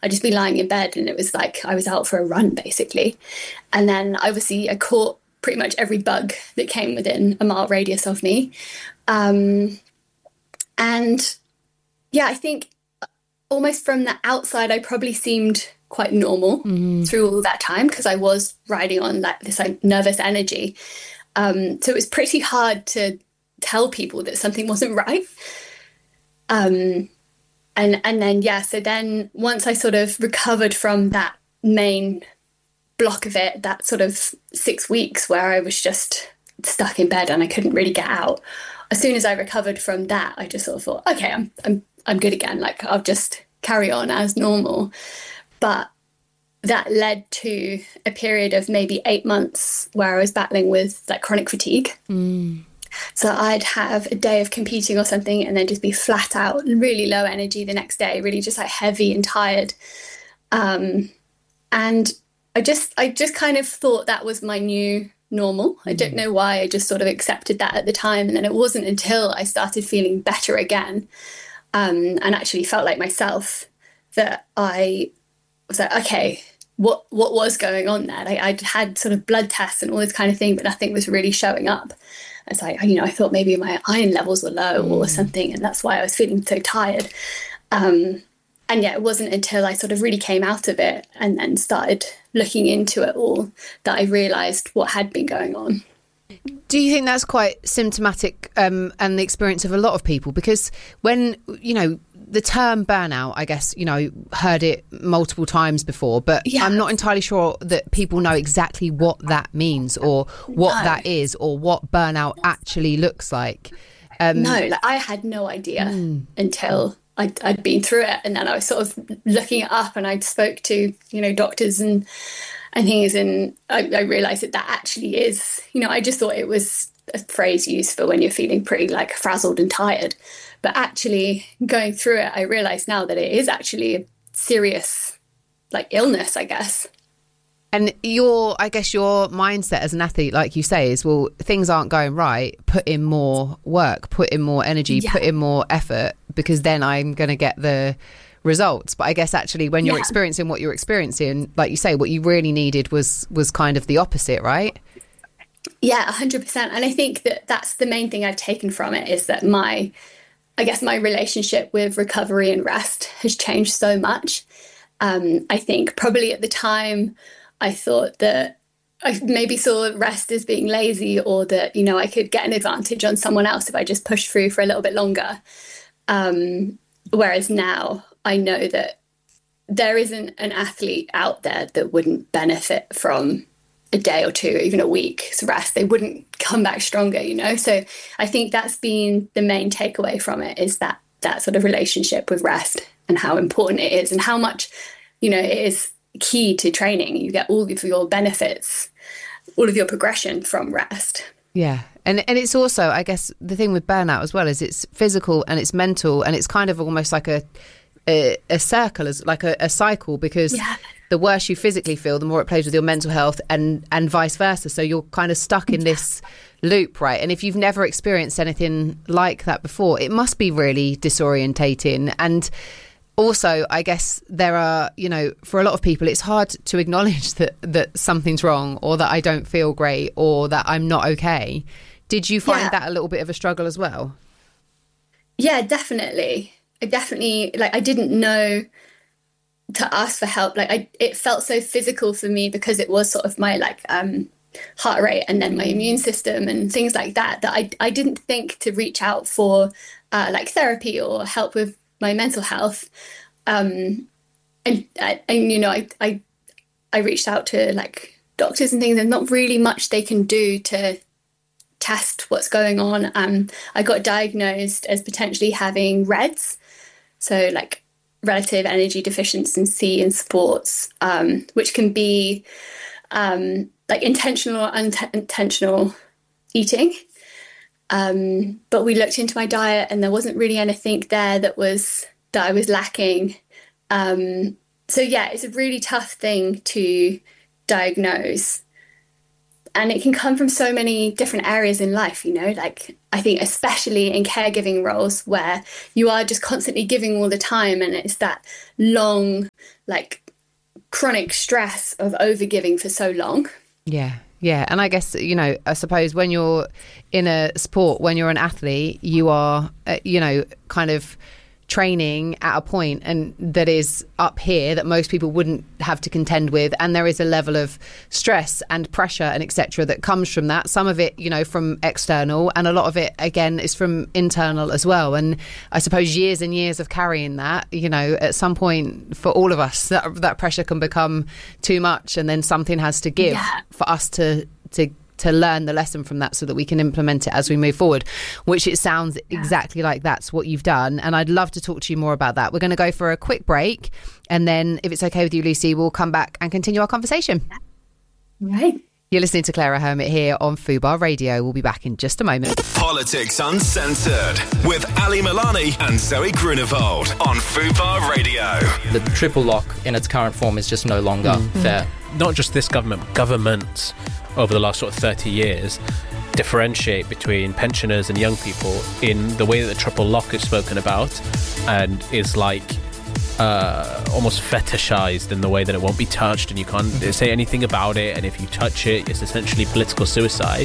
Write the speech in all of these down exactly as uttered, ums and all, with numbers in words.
I'd just be lying in bed and it was like I was out for a run basically. And then obviously I caught pretty much every bug that came within a mile radius of me. Um, and yeah, I think almost from the outside, I probably seemed quite normal mm. through all that time because I was riding on like this like nervous energy. Um, so it was pretty hard to tell people that something wasn't right. Um, and and then yeah, so then once I sort of recovered from that main block of it, that sort of six weeks where I was just stuck in bed and I couldn't really get out. As soon as I recovered from that, I just sort of thought, okay, I'm I'm I'm good again. Like I'll just carry on as normal. But that led to a period of maybe eight months where I was battling with like chronic fatigue. Mm. So I'd have a day of competing or something and then just be flat out and really low energy the next day, really just like heavy and tired. Um, and I just I just kind of thought that was my new normal. I don't know why, I just sort of accepted that at the time. And then it wasn't until I started feeling better again um, and actually felt like myself that I was like, okay, what what was going on there? Like, I'd had sort of blood tests and all this kind of thing, but nothing was really showing up. It's like, you know, I thought maybe my iron levels were low or something, and that's why I was feeling so tired. Um, and yeah, it wasn't until I sort of really came out of it and then started looking into it all that I realised what had been going on. Do you think that's quite symptomatic um, and the experience of a lot of people? Because when, you know, the term burnout, I guess, you know, heard it multiple times before, but yeah. I'm not entirely sure that people know exactly what that means or what no. that is or what burnout actually looks like. Um, no, like I had no idea mm. until I'd, I'd been through it. And then I was sort of looking it up and I spoke to, you know, doctors and, and things. And I, I realised that that actually is, you know, I just thought it was a phrase used for when you're feeling pretty like frazzled and tired. But actually going through it, I realise now that it is actually a serious like illness, I guess. And your, I guess your mindset as an athlete, like you say, is, well, things aren't going right, put in more work, put in more energy, yeah. put in more effort, because then I'm going to get the results. But I guess actually when you're yeah. experiencing what you're experiencing, like you say, what you really needed was was kind of the opposite, right? Yeah, one hundred percent. And I think that that's the main thing I've taken from it, is that my, I guess my relationship with recovery and rest has changed so much. Um, I think probably at the time I thought that I maybe saw rest as being lazy, or that, you know, I could get an advantage on someone else if I just pushed through for a little bit longer. Um, whereas now I know that there isn't an athlete out there that wouldn't benefit from a day or two, even a week's rest. They wouldn't come back stronger, you know? So I think that's been the main takeaway from it, is that that sort of relationship with rest and how important it is and how much, you know, it is key to training. You get all of your benefits, all of your progression from rest. Yeah. And and it's also, I guess, the thing with burnout as well is it's physical and it's mental, and it's kind of almost like a a, a circle, as like a, a cycle, because yeah. the worse you physically feel, the more it plays with your mental health, and and vice versa. So you're kind of stuck in this loop, right? And if you've never experienced anything like that before, it must be really disorientating. And also, I guess there are, you know, for a lot of people, it's hard to acknowledge that that something's wrong, or that I don't feel great, or that I'm not okay. Did you find yeah. that a little bit of a struggle as well? Yeah, definitely. I definitely, like, I didn't know to ask for help. Like, I, it felt so physical for me because it was sort of my, like, um, heart rate and then my immune system and things like that, that I, I didn't think to reach out for, uh, like, therapy or help with my mental health. Um, and, and, you know, I, I, I reached out to, like, doctors and things, and not really much they can do to test what's going on. Um, I got diagnosed as potentially having RED-S, so like relative energy deficiency in sports, um, which can be um, like intentional or unintentional eating. Um, but we looked into my diet and there wasn't really anything there that was that I was lacking. Um, so yeah, it's a really tough thing to diagnose. and it can come from so many different areas in life, you know, like I think especially in caregiving roles where you are just constantly giving all the time, and it's that long, like chronic stress of overgiving for so long. Yeah. Yeah. And I guess, you know, I suppose when you're in a sport, when you're an athlete, you are, uh, you know, kind of training at a point and that is up here that most people wouldn't have to contend with, and there is a level of stress and pressure and etc that comes from that. Some of it, you know, from external, and a lot of it again is from internal as well. And I suppose years and years of carrying that, you know, at some point for all of us that that pressure can become too much, and then something has to give yeah. for us to to to learn the lesson from that so that we can implement it as we move forward, which it sounds yeah. exactly like that's what you've done. And I'd love to talk to you more about that. We're going to go for a quick break, and then if it's okay with you, Lucy, we'll come back and continue our conversation. Right. You're listening to Clara Hermit here on Fubar Radio. We'll be back in just a moment. Politics Uncensored with Ali Milani and Zoe Grunewald on Fubar Radio. The triple lock in its current form is just no longer mm. fair. Not just this government, governments over the last sort of thirty years differentiate between pensioners and young people in the way that the triple lock is spoken about, and is like uh, almost fetishized in the way that it won't be touched and you can't mm-hmm. say anything about it, and if you touch it, it's essentially political suicide.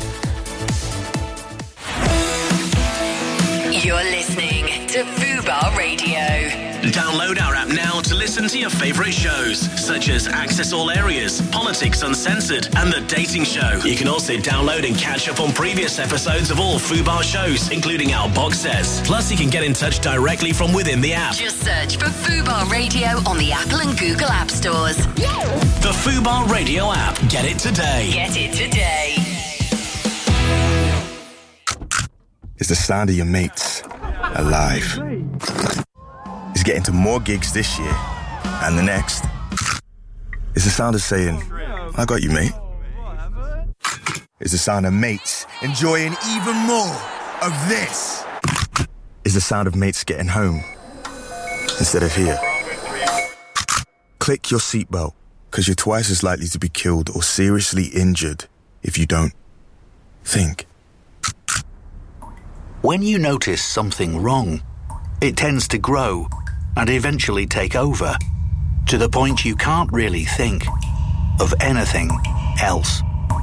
You're listening to Fubar Radio. Download our app now to listen to your favourite shows, such as Access All Areas, Politics Uncensored, and The Dating Show. You can also download and catch up on previous episodes of all Fubar shows, including our box sets. Plus, you can get in touch directly from within the app. Just search for Fubar Radio on the Apple and Google App Stores. The Fubar Radio app. Get it today. Get it today. It's the sound of your mates alive. It's getting to more gigs this year and the next. It's the sound of saying, I got you, mate. It's the sound of mates enjoying even more of this. It's the sound of mates getting home instead of here. Click your seatbelt, because you're twice as likely to be killed or seriously injured if you don't. Think. When you notice something wrong, it tends to grow and eventually take over, to the point you can't really think of anything else.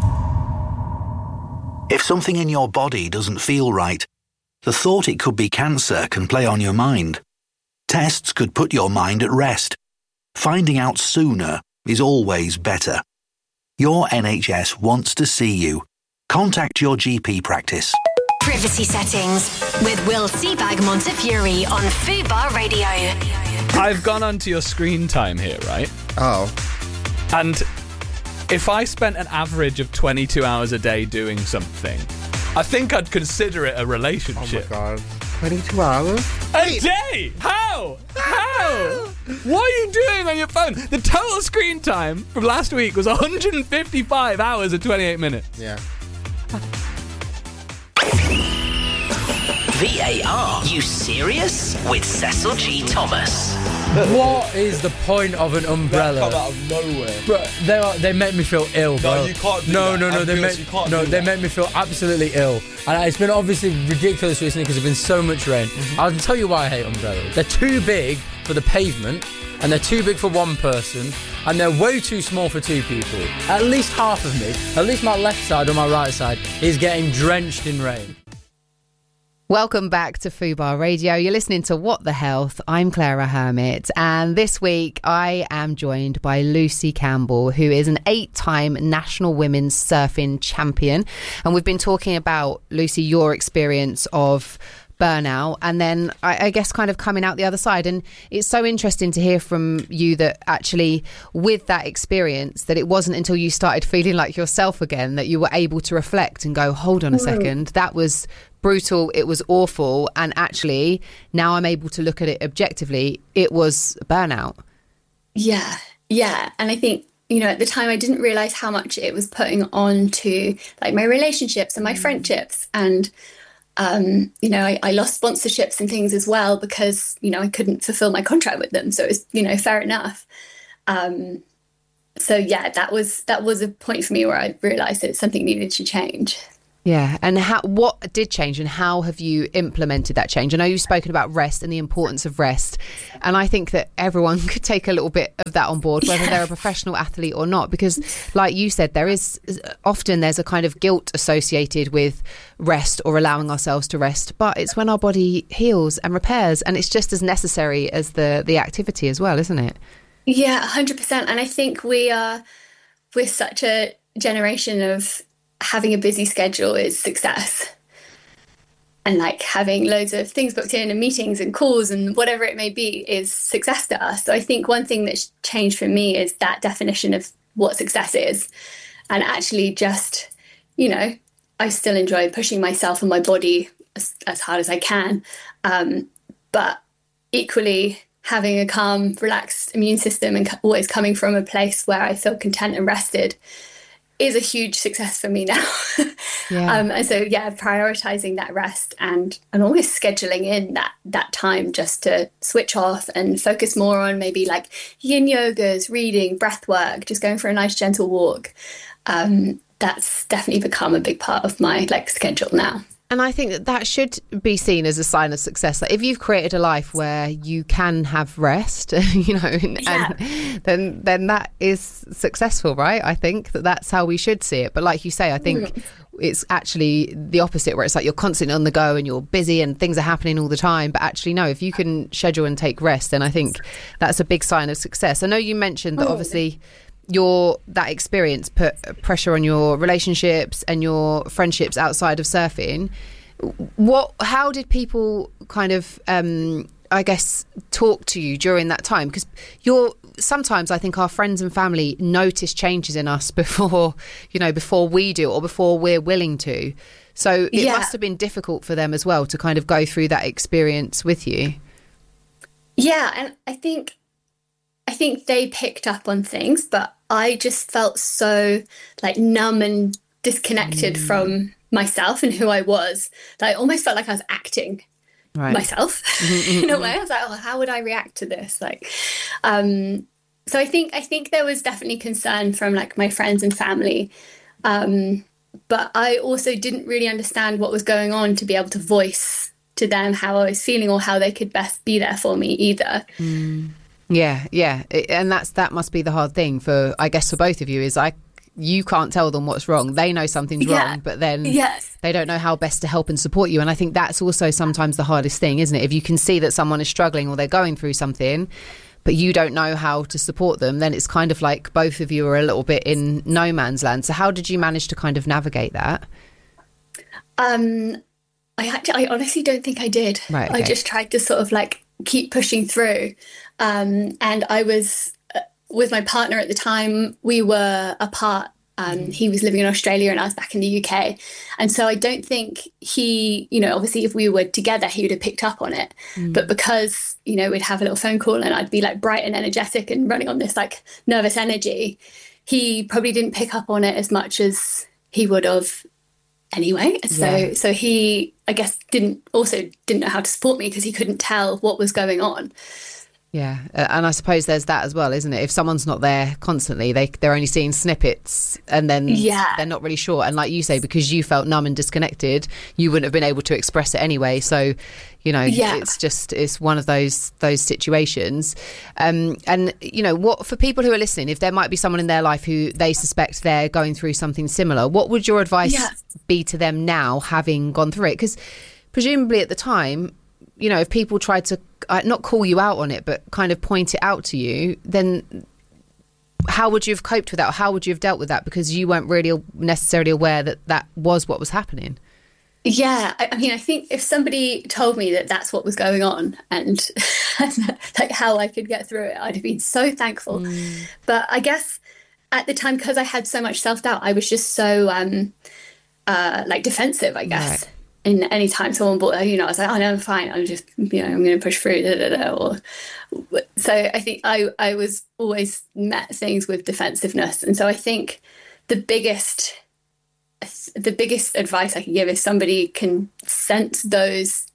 If something in your body doesn't feel right, the thought it could be cancer can play on your mind. Tests could put your mind at rest. Finding out sooner is always better. Your N H S wants to see you. Contact your G P practice. Privacy settings with Will Seabag Montefiore on Fubar Radio. I've gone onto your screen time here, right? Oh. And if I spent an average of twenty-two hours a day doing something, I think I'd consider it a relationship. Oh my God. twenty-two hours? A day? How? How? What are you doing on your phone? The total screen time from last week was one hundred fifty-five hours and twenty-eight minutes. Yeah. V A R, you serious? With Cecil G. Thomas. What is the point of an umbrella? That come out of nowhere. Bro, they are, they make me feel ill, bro. No, you can't do no, that. No, no, no, they make, no, they make me feel absolutely ill. And it's been obviously ridiculous recently because there's been so much rain. Mm-hmm. I'll tell you why I hate umbrellas. They're too big for the pavement, and they're too big for one person, and they're way too small for two people. At least half of me, at least my left side or my right side, is getting drenched in rain. Welcome back to Fubar Radio. You're listening to What the Health. I'm Clara Hermit, and this week I am joined by Lucy Campbell, who is an eight-time national women's surfing champion. And we've been talking about, Lucy, your experience of burnout, and then I, I guess kind of coming out the other side. And it's so interesting to hear from you that actually with that experience, that it wasn't until you started feeling like yourself again that you were able to reflect and go, hold on a second, that was brutal, it was awful, and actually now I'm able to look at it objectively, it was burnout. Yeah, yeah. And I think, you know, at the time I didn't realise how much it was putting on to like my relationships and my friendships. And Um, you know, I, I lost sponsorships and things as well because, you know, I couldn't fulfill my contract with them. So it was, you know, fair enough. Um, so yeah, that was that was a point for me where I realised that something needed to change. Yeah. And how, what did change and how have you implemented that change? I know you've spoken about rest and the importance of rest. And I think that everyone could take a little bit of that on board, whether yeah. they're a professional athlete or not, because like you said, there is often there's a kind of guilt associated with rest or allowing ourselves to rest. But it's when our body heals and repairs, and it's just as necessary as the, the activity as well, isn't it? Yeah, one hundred percent. And I think we are, we're such a generation of having a busy schedule is success, and like having loads of things booked in and meetings and calls and whatever it may be is success to us. So I think one thing that's changed for me is that definition of what success is, and actually just, you know, I still enjoy pushing myself and my body as, as hard as I can, um, but equally having a calm, relaxed immune system and always coming from a place where I feel content and rested is a huge success for me now. yeah. Um, and so, yeah, prioritizing that rest and, and always scheduling in that, that time just to switch off and focus more on maybe like yin yogas, reading, breath work, just going for a nice gentle walk. Um, that's definitely become a big part of my like schedule now. And I think that that should be seen as a sign of success. Like if you've created a life where you can have rest, you know, and, yeah. and then then that is successful, right? I think that that's how we should see it. But like you say, I think mm. it's actually the opposite, where it's like you're constantly on the go and you're busy and things are happening all the time. But actually, no, if you can schedule and take rest, then I think that's a big sign of success. I know you mentioned that obviously your that experience put pressure on your relationships and your friendships outside of surfing. What how did people kind of um I guess talk to you during that time? Because you're sometimes I think our friends and family notice changes in us before you know before we do or before we're willing to, so it yeah. must have been difficult for them as well to kind of go through that experience with you. Yeah, and I think I think they picked up on things, but I just felt so like numb and disconnected mm. from myself and who I was that I almost felt like I was acting right. myself in a way. I was like, oh, how would I react to this? Like, um, so I think I think there was definitely concern from like my friends and family, um, but I also didn't really understand what was going on to be able to voice to them how I was feeling or how they could best be there for me either. Mm. Yeah, yeah. And that's that must be the hard thing for, I guess, for both of you is like, you can't tell them what's wrong. They know something's yeah. wrong, but then yes. they don't know how best to help and support you. And I think that's also sometimes the hardest thing, isn't it? If you can see that someone is struggling or they're going through something, but you don't know how to support them, then it's kind of like both of you are a little bit in no man's land. So how did you manage to kind of navigate that? Um, I actually, I honestly don't think I did. Right, okay. I just tried to sort of like keep pushing through. Um, and I was uh, with my partner at the time. We were apart. Um, mm. He was living in Australia and I was back in the U K. And so I don't think he, you know, obviously if we were together, he would have picked up on it. Mm. But because, you know, we'd have a little phone call and I'd be like bright and energetic and running on this like nervous energy, he probably didn't pick up on it as much as he would have anyway. So yeah. so he, I guess, didn't also didn't know how to support me because he couldn't tell what was going on. Yeah, and I suppose there's that as well, isn't it? If someone's not there constantly, they, they're only seeing snippets and then yeah. they're not really sure. And like you say, because you felt numb and disconnected, you wouldn't have been able to express it anyway. So, you know, yeah. it's just, it's one of those those situations. Um, and, you know, what for people who are listening, if there might be someone in their life who they suspect they're going through something similar, what would your advice yeah. be to them now, having gone through it? Because presumably at the time, you know, if people tried to uh, not call you out on it, but kind of point it out to you, then how would you have coped with that? Or how would you have dealt with that? Because you weren't really necessarily aware that that was what was happening. Yeah, I, I mean, I think if somebody told me that that's what was going on and like how I could get through it, I'd have been so thankful. Mm. But I guess at the time, because I had so much self-doubt, I was just so um, uh, like defensive, I guess. Right. And any time someone bought, you know, I was like, oh, no, I'm fine. I'm just, you know, I'm going to push through. Da, da, da, or, so I think I, I was always met things with defensiveness. And so I think the biggest, the biggest advice I can give is somebody can sense those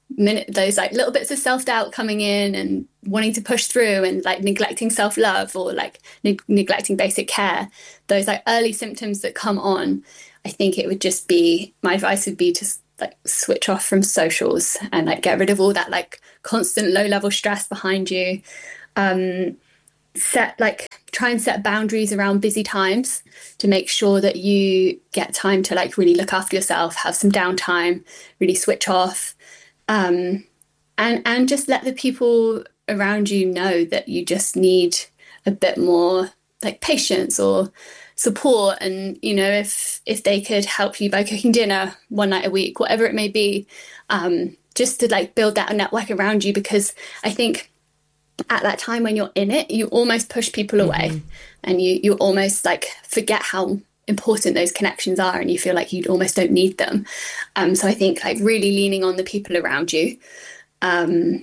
minute, those like little bits of self-doubt coming in and wanting to push through and like neglecting self-love or like ne- neglecting basic care, those like early symptoms that come on, I think it would just be, my advice would be to like switch off from socials and like get rid of all that like constant low level stress behind you. Um, set like try and set boundaries around busy times to make sure that you get time to like really look after yourself, have some downtime, really switch off, um, and and just let the people around you know that you just need a bit more like patience or support. And you know, if if they could help you by cooking dinner one night a week, whatever it may be, um, just to like build that network around you, because I think at that time when you're in it, you almost push people away, mm-hmm. and you you almost like forget how important those connections are, and you feel like you almost don't need them. Um, so I think like really leaning on the people around you. Um,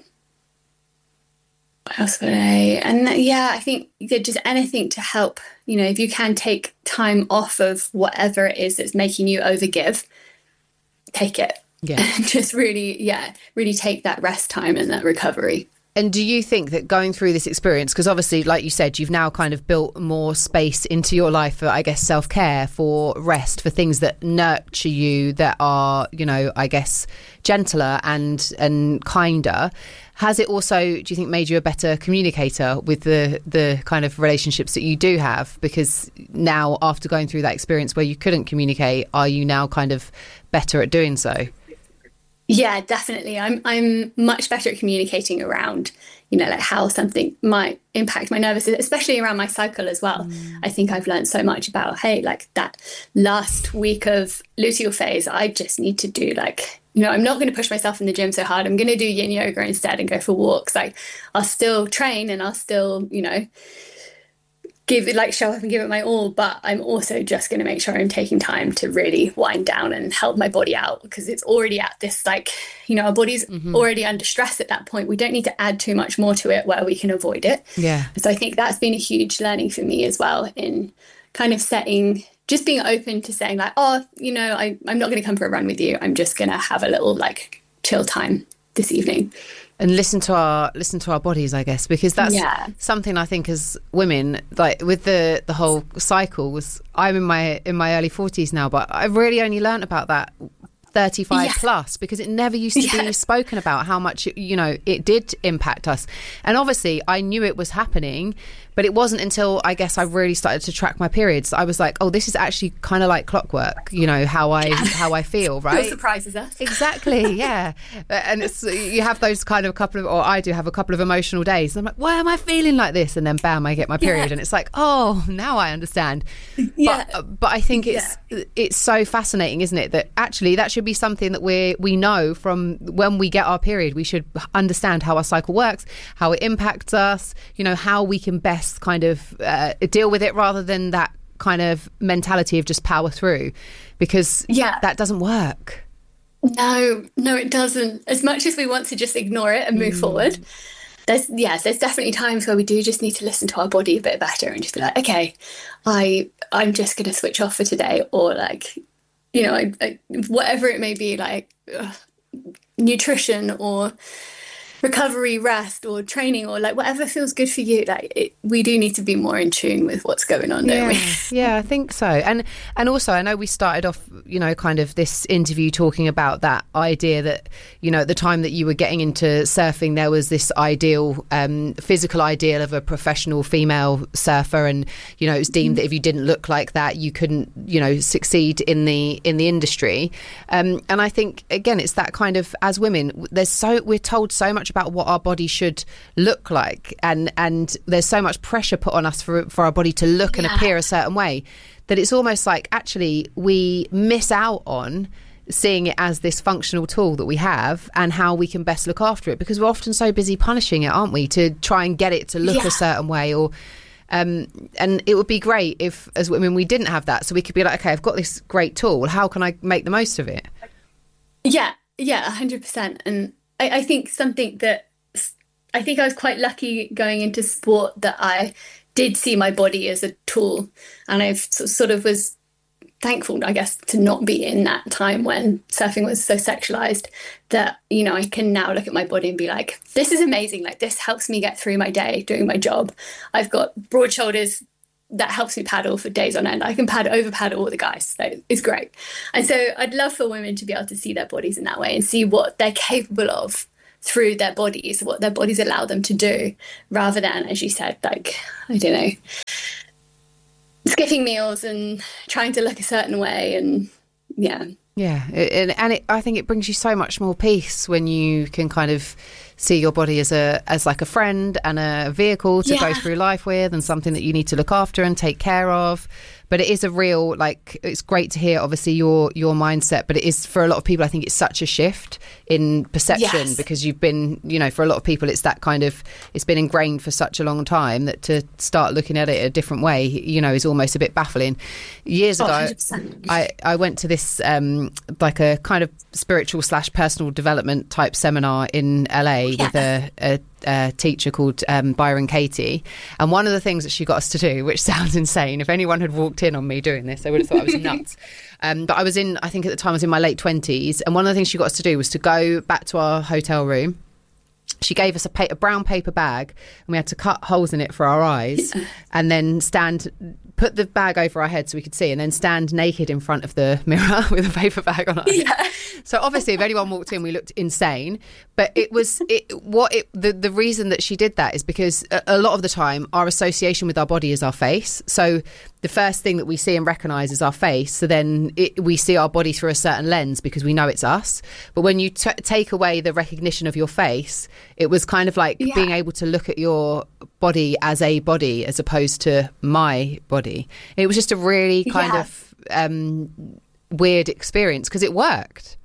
what else would I? And yeah, I think just anything to help. You know, if you can take time off of whatever it is that's making you overgive, take it. Yeah, just really, yeah, really take that rest time and that recovery. And do you think that going through this experience, because obviously, like you said, you've now kind of built more space into your life for, I guess, self-care, for rest, for things that nurture you, that are, you know, I guess, gentler and and kinder. Has it also, do you think, made you a better communicator with the, the kind of relationships that you do have? Because now, after going through that experience where you couldn't communicate, are you now kind of better at doing so? Yeah, definitely. I'm I'm much better at communicating around, you know, like how something might impact my nervous system, especially around my cycle as well. Mm. I think I've learned so much about, hey, like that last week of luteal phase, I just need to do like, you know, I'm not going to push myself in the gym so hard. I'm going to do yin yoga instead and go for walks. Like I'll still train and I'll still, you know, give it like show up and give it my all, but I'm also just going to make sure I'm taking time to really wind down and help my body out, because it's already at this like, you know, our body's mm-hmm. already under stress at that point. We don't need to add too much more to it where we can avoid it. Yeah. So I think that's been a huge learning for me as well, in kind of setting, just being open to saying like, oh, you know, I, I'm not going to come for a run with you. I'm just going to have a little like chill time this evening. And listen to our listen to our bodies, I guess, because that's yeah. something I think as women, like with the the whole cycle. Was I'm in my in my early forties now, but I've really only learnt about that thirty-five yeah. plus, because it never used to yeah. be spoken about how much, you know, it did impact us. And obviously I knew it was happening, but it wasn't until I guess I really started to track my periods. I was like, oh, this is actually kind of like clockwork, you know, how I yeah. how I feel, right? It surprises us. Exactly, yeah. And it's, you have those kind of a couple of, or I do have a couple of emotional days. And I'm like, why am I feeling like this? And then bam, I get my period, yeah. and it's like, oh, now I understand. Yeah. But, but I think it's yeah. it's so fascinating, isn't it, that actually that should be something that we we know from when we get our period. We should understand how our cycle works, how it impacts us, you know, how we can best kind of uh, deal with it, rather than that kind of mentality of just power through, because yeah. that doesn't work. No, no, it doesn't. As much as we want to just ignore it and move mm. forward, there's yes, there's definitely times where we do just need to listen to our body a bit better and just be like, okay, I I'm just going to switch off for today, or like, you know, I, I, whatever it may be, like uh, nutrition or recovery, rest, or training, or like whatever feels good for you. Like it, we do need to be more in tune with what's going on, don't yeah. we? Yeah, I think so. And and also, I know we started off, you know, kind of this interview talking about that idea that, you know, at the time that you were getting into surfing, there was this ideal, um, physical ideal of a professional female surfer, and you know, it was deemed that if you didn't look like that, you couldn't, you know, succeed in the in the industry. Um, and I think again, it's that kind of, as women, there's so we're told so much about what our body should look like, and and there's so much pressure put on us for for our body to look and yeah. appear a certain way, that it's almost like actually we miss out on seeing it as this functional tool that we have, and how we can best look after it, because we're often so busy punishing it, aren't we, to try and get it to look yeah. a certain way. Or um and it would be great if as women we didn't have that, so we could be like, okay, I've got this great tool, how can I make the most of it? Yeah yeah one hundred percent. And I, I think something that I think I was quite lucky going into sport, that I did see my body as a tool, and I've sort of was thankful, I guess, to not be in that time when surfing was so sexualized that, you know, I can now look at my body and be like, this is amazing. Like, this helps me get through my day doing my job. I've got broad shoulders that helps me paddle for days on end. I can paddle, over paddle all the guys. So it's great. And so I'd love for women to be able to see their bodies in that way and see what they're capable of through their bodies, what their bodies allow them to do, rather than, as you said, like, I don't know, skipping meals and trying to look a certain way. And yeah. Yeah. And, and it, I think it brings you so much more peace when you can kind of see your body as a as like a friend and a vehicle to yeah. go through life with, and something that you need to look after and take care of. But it is a real, like, it's great to hear, obviously, your your mindset. But it is, for a lot of people, I think it's such a shift in perception yes. because you've been, you know, for a lot of people, it's that kind of, it's been ingrained for such a long time that to start looking at it a different way, you know, is almost a bit baffling. Years oh, ago, I, I went to this, um, like a kind of spiritual slash personal development type seminar in L A yeah. with a, a a teacher called um, Byron Katie, and one of the things that she got us to do, which sounds insane, if anyone had walked in on me doing this, they would have thought I was nuts. Um, but I was in, I think at the time I was in my late twenties, and one of the things she got us to do was to go back to our hotel room. She gave us a, pa- a brown paper bag, and we had to cut holes in it for our eyes, and then stand, put the bag over our head so we could see, and then stand naked in front of the mirror with a paper bag on our head. Yeah. So obviously, if anyone walked in, we looked insane. But it was it what it the, the reason that she did that is because a, a lot of the time our association with our body is our face. So the first thing that we see and recognise is our face. So then it, we see our body through a certain lens because we know it's us. But when you t- take away the recognition of your face, it was kind of like yeah. being able to look at your body as a body as opposed to my body. It was just a really kind yeah. of um, weird experience because it worked.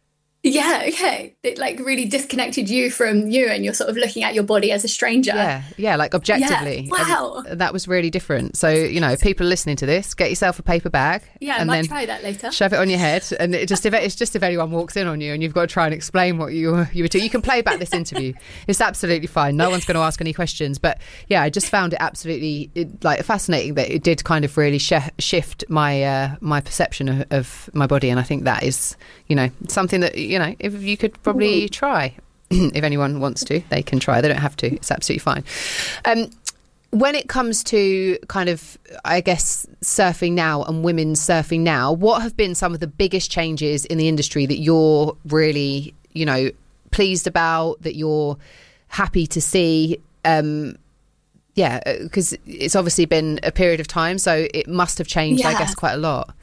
Yeah, okay. It like really disconnected you from you, and you're sort of looking at your body as a stranger. Yeah, yeah, like objectively. Yeah. Wow. And that was really different. So, you know, if people are listening to this, get yourself a paper bag. Yeah, and I might then try that later. Shove it on your head. And it just if it's just if anyone walks in on you and you've got to try and explain what you you were doing. You can play back this interview. It's absolutely fine. No one's going to ask any questions. But yeah, I just found it absolutely it, like fascinating that it did kind of really sh- shift my uh, my perception of, of my body. And I think that is, you know, something that, you know, if you could probably try. If anyone wants to, they can try. They don't have to. It's absolutely fine. Um, when it comes to kind of, I guess, surfing now and women surfing now, what have been some of the biggest changes in the industry that you're really, you know, pleased about, that you're happy to see? Um, yeah, because it's obviously been a period of time, so it must have changed, yeah. I guess, quite a lot.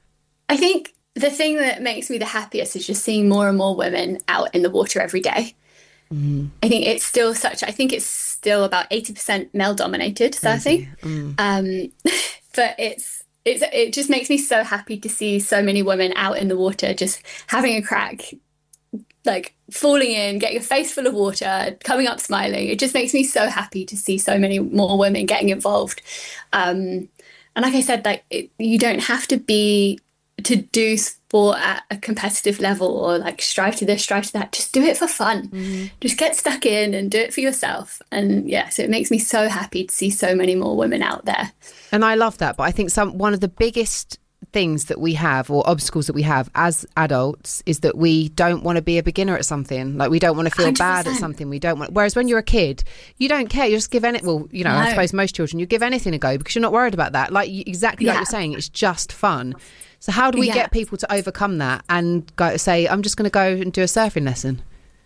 I think the thing that makes me the happiest is just seeing more and more women out in the water every day. Mm. I think it's still such, I think it's still about eighty percent male dominated surfing. Mm. Um, but it's, it's, it just makes me so happy to see so many women out in the water, just having a crack, like falling in, get your face full of water, coming up smiling. It just makes me so happy to see so many more women getting involved. Um, and like I said, like it, you don't have to be to do sport at a competitive level or like strive to this, strive to that. Just do it for fun. Mm-hmm. Just get stuck in and do it for yourself. And yeah, so it makes me so happy to see so many more women out there. And I love that. But I think some one of the biggest things that we have, or obstacles that we have as adults, is that we don't want to be a beginner at something. Like we don't want to feel one hundred percent bad at something. We don't want. Whereas when you're a kid, you don't care. You just give any. Well, you know, no. I suppose most children, you give anything a go because you're not worried about that. Like exactly yeah. like you're saying, it's just fun. So how do we yeah. get people to overcome that and go say, I'm just going to go and do a surfing lesson?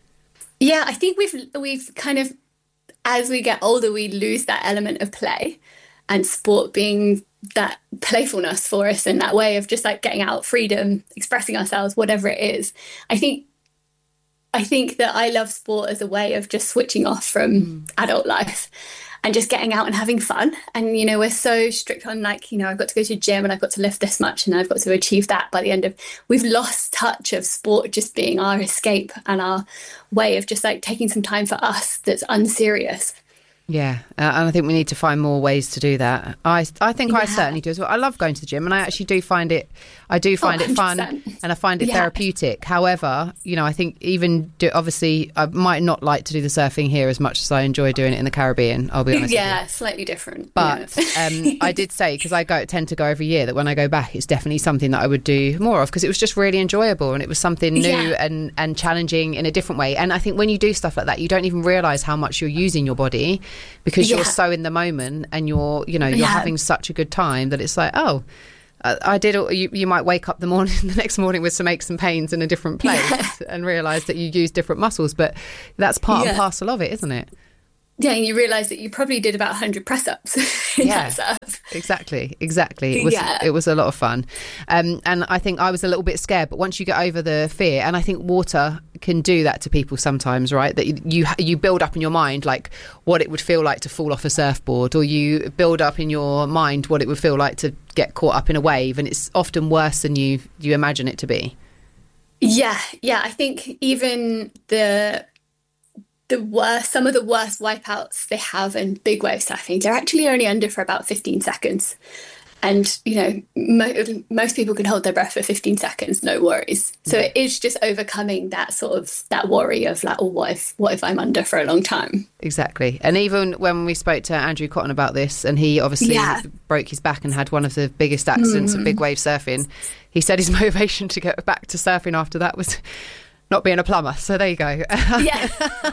Yeah, I think we've we've kind of, as we get older, we lose that element of play, and sport being that playfulness for us and that way of just like getting out, freedom, expressing ourselves, whatever it is. I think I think that I love sport as a way of just switching off from mm. adult life and just getting out and having fun. And, you know, we're so strict on like, you know, I've got to go to the gym and I've got to lift this much and I've got to achieve that by the end of, we've lost touch of sport just being our escape and our way of just like taking some time for us that's unserious. Yeah, uh, and I think we need to find more ways to do that. I, I think Yeah. I certainly do as well. I love going to the gym, and I actually do find it, I do find Oh, it fun, one hundred percent. and I find it Yeah. therapeutic. However, you know, I think even do, obviously I might not like to do the surfing here as much as I enjoy doing it in the Caribbean. I'll be honest. Yeah, with you. slightly different. But yeah. um, I did say, because I go tend to go every year, that when I go back, it's definitely something that I would do more of, because it was just really enjoyable and it was something new Yeah. and, and challenging in a different way. And I think when you do stuff like that, you don't even realise how much you're using your body, because Yeah. you're so in the moment and you're, you know, you're Yeah. having such a good time that it's like, oh, I I did. all- You, you might wake up the morning, the next morning with some aches and pains in a different place, Yeah. and realise that you use different muscles, but that's part Yeah. and parcel of it, isn't it? Yeah, and you realise that you probably did about one hundred press-ups in Yeah. that surf. Exactly, exactly. It was Yeah. it was a lot of fun, um, and I think I was a little bit scared. But once you get over the fear, and I think water can do that to people sometimes, right? That you you, you build up in your mind like what it would feel like to fall off a surfboard, or you build up in your mind what it would feel like to get caught up in a wave, and it's often worse than you you imagine it to be. Yeah, yeah. I think even the the worst, some of the worst wipeouts they have in big wave surfing, they're actually only under for about fifteen seconds. And, you know, mo- most people can hold their breath for fifteen seconds, no worries. So it is just overcoming that sort of, that worry of like, oh, what if, what if I'm under for a long time? Exactly. And even when we spoke to Andrew Cotton about this, and he obviously Yeah. broke his back and had one of the biggest accidents of big wave surfing, he said his motivation to get back to surfing after that was not being a plumber. So there you go. Yeah.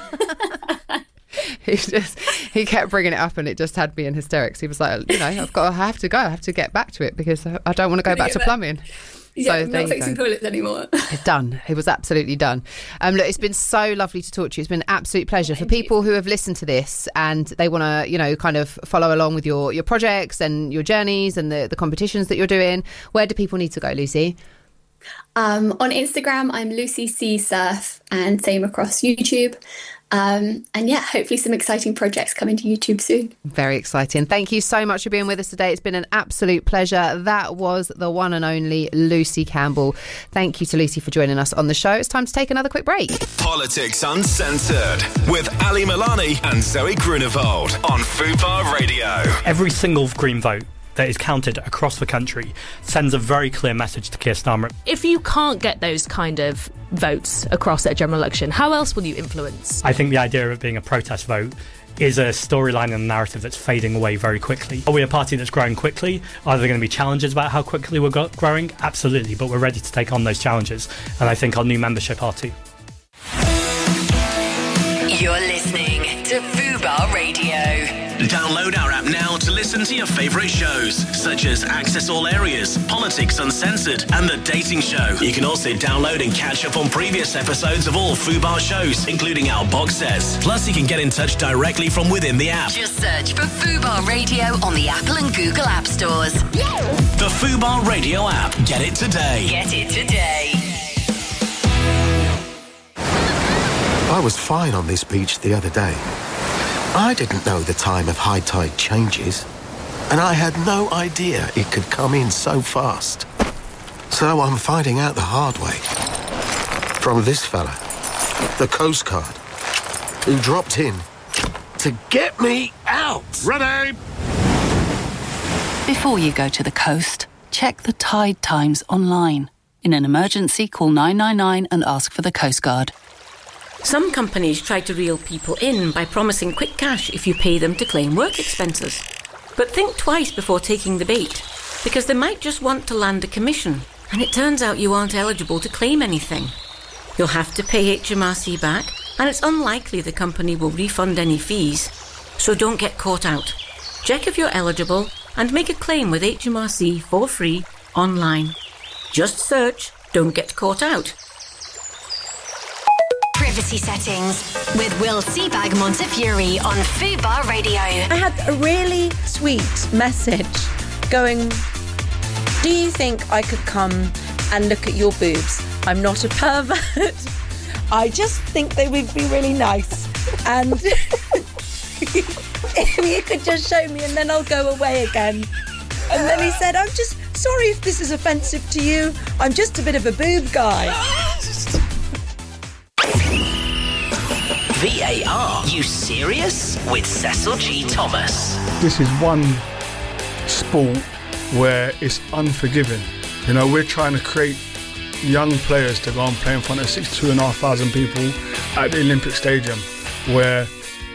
he just he kept bringing it up, and it just had me in hysterics. He was like, you know, I've got, I have to go, I have to get back to it, because I don't want to go back to plumbing. Yeah, So I'm there not you fixing go. toilets anymore. It's done. It was absolutely done. Um, look, it's been so lovely to talk to you. It's been an absolute pleasure. For people who have listened to this and they want to, you know, kind of follow along with your, your projects and your journeys and the, the competitions that you're doing, where do people need to go, Lucy? Um, on Instagram, I'm Lucy C Surf, and same across YouTube. Um, and yeah, hopefully some exciting projects coming to YouTube soon. Very exciting. Thank you so much for being with us today. It's been an absolute pleasure. That was the one and only Lucy Campbell. Thank you to Lucy for joining us on the show. It's time to take another quick break. Politics Uncensored with Ali Milani and Zoe Grunewald on Fubar Radio. Every single Green vote that is counted across the country sends a very clear message to Keir Starmer. If you can't get those kind of votes across at a general election, how else will you influence? I think the idea of it being a protest vote is a storyline and a narrative that's fading away very quickly. Are we a party that's growing quickly? Are there going to be challenges about how quickly we're go- growing? Absolutely, but we're ready to take on those challenges, and I think our new membership are too. You're listening to Fubar Radio. Download our app now to listen to your favourite shows, such as Access All Areas, Politics Uncensored, and The Dating Show. You can also download and catch up on previous episodes of all Fubar shows, including our box sets. Plus, you can get in touch directly from within the app. Just search for Fubar Radio on the Apple and Google App Stores. The Fubar Radio app. Get it today. Get it today. I was fine on this beach the other day. I didn't know the time of high tide changes, and I had no idea it could come in so fast. So I'm finding out the hard way. From this fella, the Coast Guard, who dropped in to get me out. Ready? Before you go to the coast, check the tide times online. In an emergency, call nine nine nine and ask for the Coast Guard. Some companies try to reel people in by promising quick cash if you pay them to claim work expenses. But think twice before taking the bait, because they might just want to land a commission, and it turns out you aren't eligible to claim anything. You'll have to pay H M R C back, and it's unlikely the company will refund any fees. So don't get caught out. Check if you're eligible and make a claim with H M R C for free online. Just search "Don't Get Caught Out." Privacy settings with Will Seabag Montefiore on Fubar Radio. I had a really sweet message going, do you think I could come and look at your boobs? I'm not a pervert. I just think they would be really nice. And if you could just show me and then I'll go away again. And then he said, I'm just sorry if this is offensive to you. I'm just a bit of a boob guy. V A R, you serious? With Cecil G. Thomas. This is one sport where it's unforgiving. You know, we're trying to create young players to go and play in front of sixty-two and a half thousand people at the Olympic Stadium, where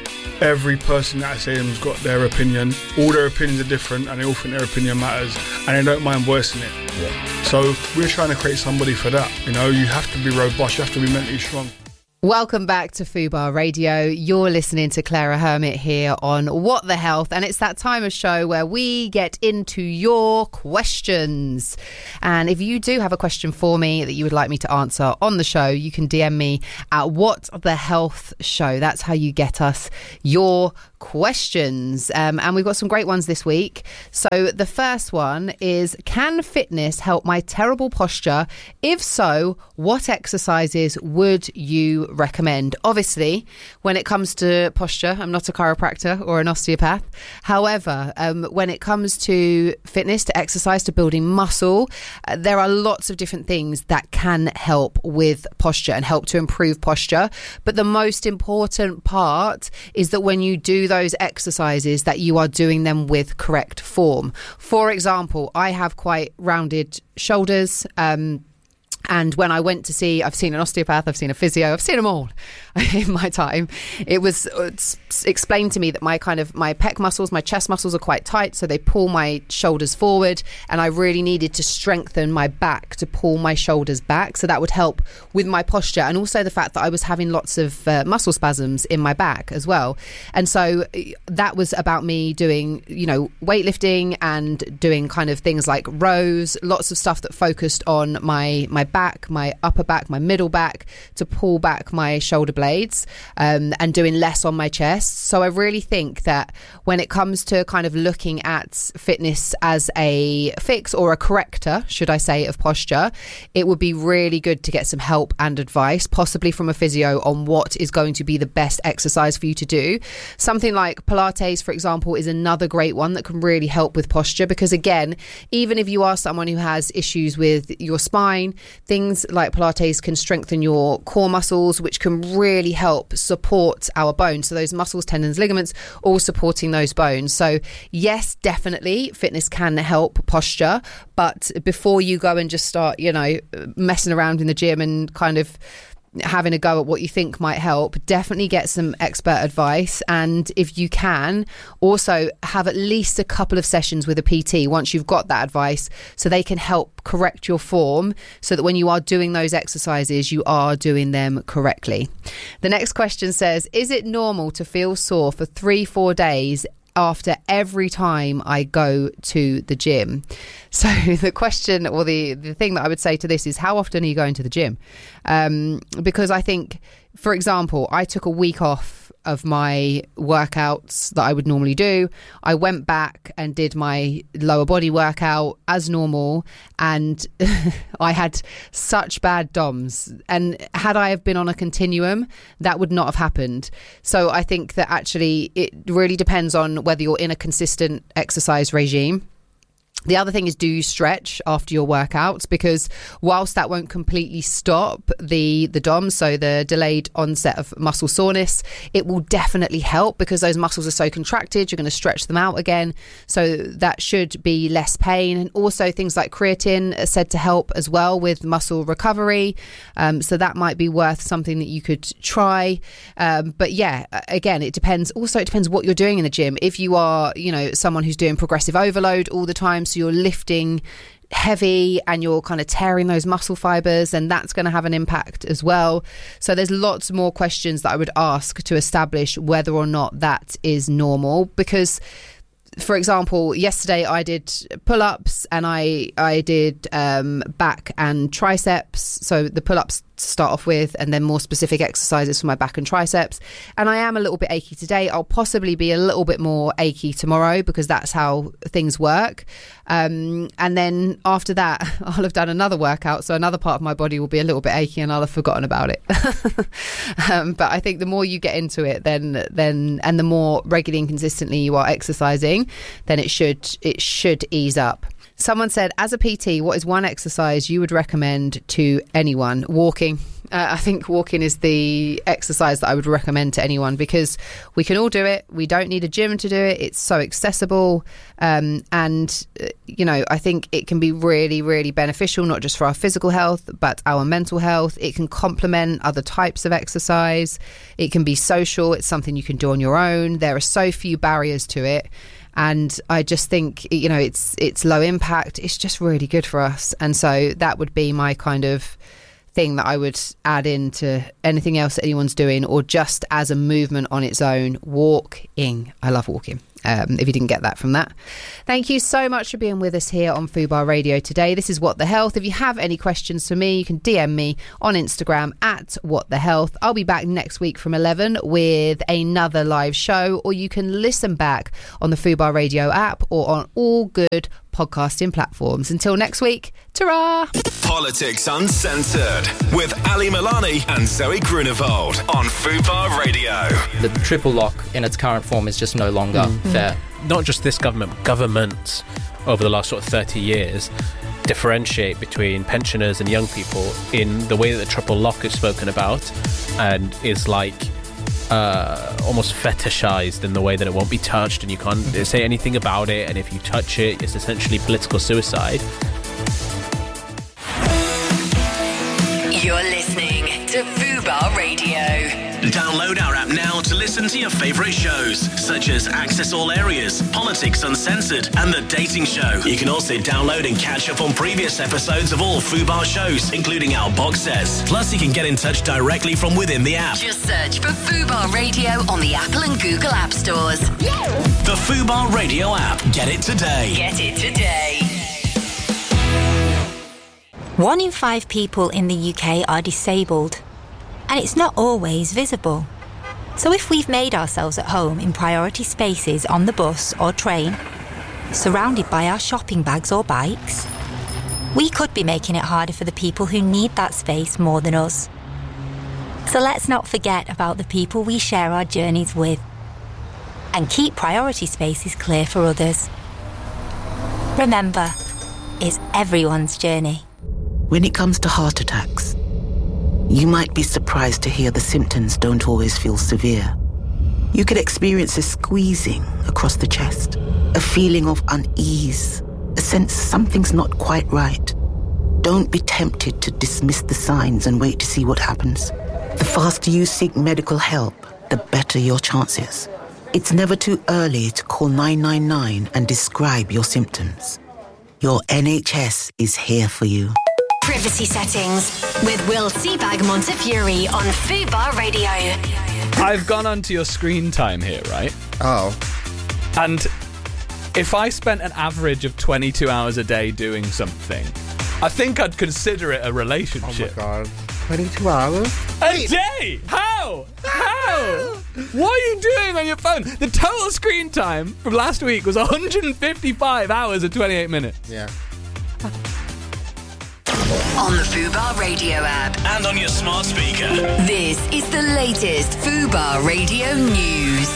every person at that stadium's got their opinion. All their opinions are different, and they all think their opinion matters, and they don't mind voicing it. Yeah. So we're trying to create somebody for that. You know, you have to be robust, you have to be mentally strong. Welcome back to Fubar Radio. You're listening to Clara Hermit here on What the Health, and it's that time of show where we get into your questions. And if you do have a question for me that you would like me to answer on the show, you can D M me at What the Health Show. That's how you get us your questions. Um, and we've got some great ones this week. So the first one is, can fitness help my terrible posture? If so, what exercises would you recommend? Obviously, when it comes to posture, I'm not a chiropractor or an osteopath. However, um, when it comes to fitness, to exercise, to building muscle, uh, there are lots of different things that can help with posture and help to improve posture. But the most important part is that when you do those exercises, that you are doing them with correct form. For example, I have quite rounded shoulders. Um, And when I went to see, I've seen an osteopath, I've seen a physio, I've seen them all in my time. It was explained to me that my kind of, my pec muscles, my chest muscles are quite tight, so they pull my shoulders forward, and I really needed to strengthen my back to pull my shoulders back. So that would help with my posture, and also the fact that I was having lots of uh, muscle spasms in my back as well. And so that was about me doing, you know, weightlifting and doing kind of things like rows, lots of stuff that focused on my, my back, my upper back, my middle back, to pull back my shoulder blades, um, and doing less on my chest. So I really think that when it comes to kind of looking at fitness as a fix or a corrector, should I say, of posture, it would be really good to get some help and advice, possibly from a physio, on what is going to be the best exercise for you to do. Something like Pilates, for example, is another great one that can really help with posture, because again, even if you are someone who has issues with your spine, things like Pilates can strengthen your core muscles, which can really help support our bones. So those muscles, tendons, ligaments, all supporting those bones. So yes, definitely fitness can help posture, but before you go and just start, you know, messing around in the gym and kind of having a go at what you think might help, definitely get some expert advice. And if you can, also have at least a couple of sessions with a P T once you've got that advice, so they can help correct your form, so that when you are doing those exercises, you are doing them correctly. The next question says, is it normal to feel sore for three, four days after every time I go to the gym? So the question, or the, the thing that I would say to this is, how often are you going to the gym? Um, because I think, for example, I took a week off of my workouts that I would normally do. I went back and did my lower body workout as normal, and I had such bad D O M S, and had I have been on a continuum, that would not have happened. So I think that actually it really depends on whether you're in a consistent exercise regime. The other thing is, do you stretch after your workouts? Because whilst that won't completely stop the, the D O M S, so the delayed onset of muscle soreness, it will definitely help, because those muscles are so contracted, you're going to stretch them out again. So that should be less pain. And also things like creatine are said to help as well with muscle recovery. Um, so that might be worth something that you could try. Um, but yeah, again, it depends. Also, it depends what you're doing in the gym. If you are, you know, someone who's doing progressive overload all the time, so you're lifting heavy and you're kind of tearing those muscle fibers, and that's going to have an impact as well. So there's lots more questions that I would ask to establish whether or not that is normal. Because, for example, yesterday I did pull-ups and I I did um, back and triceps. So the pull-ups to start off with, and then more specific exercises for my back and triceps. And I am a little bit achy today. I'll possibly be a little bit more achy tomorrow, because that's how things work. Um, and then after that, I'll have done another workout, so another part of my body will be a little bit achy, and I'll have forgotten about it. um, but I think the more you get into it, then then and the more regularly and consistently you are exercising, then it should it should ease up. Someone said, as a P T, what is one exercise you would recommend to anyone? Walking. Uh, I think walking is the exercise that I would recommend to anyone because we can all do it. We don't need a gym to do it. It's so accessible. Um, and, uh, you know, I think it can be really, really beneficial, not just for our physical health, but our mental health. It can complement other types of exercise. It can be social. It's something you can do on your own. There are so few barriers to it. And I just think, you know, it's it's low impact. It's just really good for us. And so that would be my kind of thing that I would add into anything else that anyone's doing, or just as a movement on its own. Walking. I love walking. Um, if you didn't get that from that. Thank you so much for being with us here on Fubar Radio today. This is What the Health. If you have any questions for me, you can D M me on Instagram at What the Health. I'll be back next week from eleven with another live show, or you can listen back on the Fubar Radio app or on all good podcasting platforms. Until next week, ta-ra! Politics Uncensored with Ali Milani and Zoe Grunewald on Fubar Radio. The triple lock in its current form is just no longer Mm. fair. Not just this government, governments over the last sort of thirty years differentiate between pensioners and young people in the way that the triple lock is spoken about, and is like uh, almost fetishized in the way that it won't be touched and you can't say anything about it, and if you touch it, it's essentially political suicide. You're listening to Fubar Radio. Download our app now to listen to your favourite shows, such as Access All Areas, Politics Uncensored, and The Dating Show. You can also download and catch up on previous episodes of all Fubar shows, including our box sets. Plus, you can get in touch directly from within the app. Just search for Fubar Radio on the Apple and Google App Stores. The Fubar Radio app. Get it today. Get it today. One in five people in the U K are disabled, and it's not always visible. So if we've made ourselves at home in priority spaces on the bus or train, surrounded by our shopping bags or bikes, we could be making it harder for the people who need that space more than us. So let's not forget about the people we share our journeys with, and keep priority spaces clear for others. Remember, it's everyone's journey. When it comes to heart attacks, you might be surprised to hear the symptoms don't always feel severe. You could experience a squeezing across the chest, a feeling of unease, a sense something's not quite right. Don't be tempted to dismiss the signs and wait to see what happens. The faster you seek medical help, the better your chances. It's never too early to call nine nine nine and describe your symptoms. Your N H S is here for you. Privacy Settings with Will Seabag Montefiore on Fubar Radio. I've gone onto your screen time here, right? Oh. And if I spent an average of twenty-two hours a day doing something, I think I'd consider it a relationship. Oh my god. twenty-two hours? A day? How? How? What are you doing on your phone? The total screen time from last week was one hundred fifty-five hours and twenty-eight minutes. Yeah. On the Fubar Radio app. And on your smart speaker. This is the latest Fubar Radio news.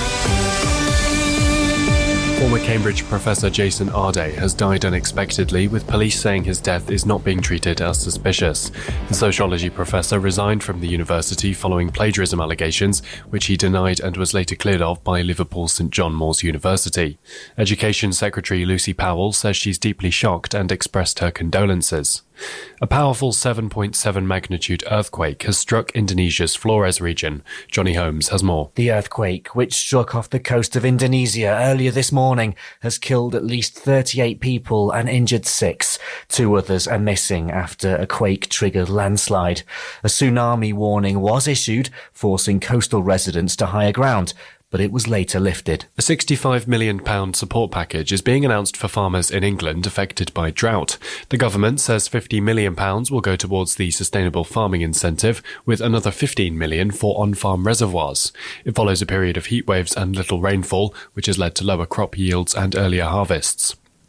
Former Cambridge professor Jason Arday has died unexpectedly, with police saying his death is not being treated as suspicious. The sociology professor resigned from the university following plagiarism allegations, which he denied and was later cleared of by Liverpool St John Moores University. Education Secretary Lucy Powell says she's deeply shocked and expressed her condolences. A powerful seven point seven magnitude earthquake has struck Indonesia's Flores region. Johnny Holmes has more. The earthquake, which struck off the coast of Indonesia earlier this morning, has killed at least thirty-eight people and injured six. Two others are missing after a quake-triggered landslide. A tsunami warning was issued, forcing coastal residents to higher ground, but it was later lifted. A sixty-five million pounds support package is being announced for farmers in England affected by drought. The government says fifty million pounds will go towards the Sustainable Farming Incentive, with another fifteen million pounds for on-farm reservoirs. It follows a period of heatwaves and little rainfall, which has led to lower crop yields and earlier harvests.